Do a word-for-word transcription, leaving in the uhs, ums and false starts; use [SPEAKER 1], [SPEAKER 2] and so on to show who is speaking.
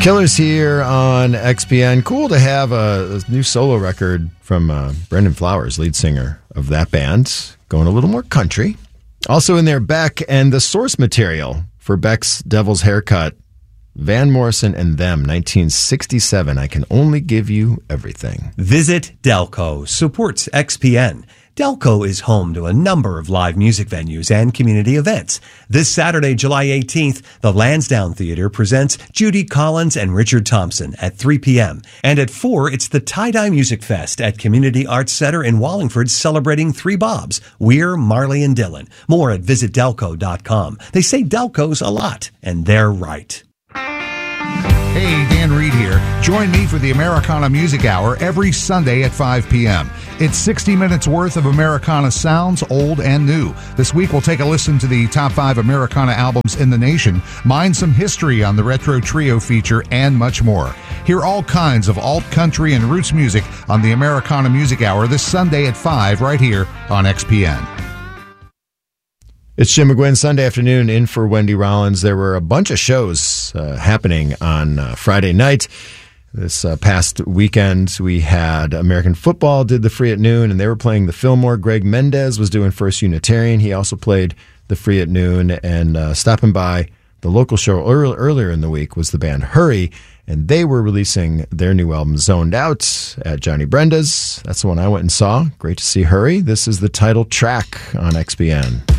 [SPEAKER 1] Killers here on X P N. Cool to have a, a new solo record from uh, Brendan Flowers, lead singer of that band, going a little more country. Also in there, Beck and the source material for Beck's Devil's Haircut, Van Morrison and Them, nineteen sixty-seven. I Can Only Give You Everything.
[SPEAKER 2] Visit Delco supports X P N. Delco is home to a number of live music venues and community events. This Saturday, July eighteenth, the Lansdowne Theater presents Judy Collins and Richard Thompson at three p.m. And at four, it's the Tie-Dye Music Fest at Community Arts Center in Wallingford, celebrating Three Bobs, Weir, Marley, and Dylan. More at visit delco dot com. They say Delco's a lot, and they're right.
[SPEAKER 3] Hey, Dan Reed here. Join me for the Americana Music Hour every Sunday at five p.m. It's sixty minutes worth of Americana sounds, old and new. This week we'll take a listen to the top five Americana albums in the nation, mine some history on the Retro Trio feature, and much more. Hear all kinds of alt country and roots music on the Americana Music Hour this Sunday at five right here on X P N.
[SPEAKER 1] It's Jim McGuinn, Sunday afternoon, in for Wendy Rollins. There were a bunch of shows uh, happening on uh, Friday night. This uh, past weekend, we had American Football did the Free at Noon, and they were playing the Fillmore. Greg Mendez was doing First Unitarian. He also played the Free at Noon. And uh, stopping by the local show early, earlier in the week was the band Hurry, and they were releasing their new album, Zoned Out, at Johnny Brenda's. That's the one I went and saw. Great to see Hurry. This is the title track on X B N.